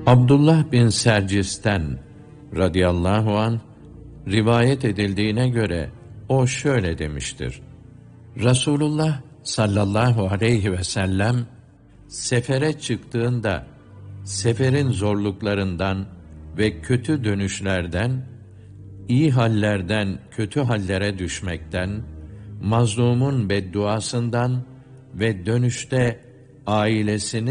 Abdullah bin Sercis'ten radıyallahu an rivayet edildiğine göre o şöyle demiştir: Resulullah sallallahu aleyhi ve sellem sefere çıktığında seferin zorluklarından ve kötü dönüşlerden, iyi hallerden kötü hallere düşmekten, mazlumun bedduasından ve dönüşte ailesini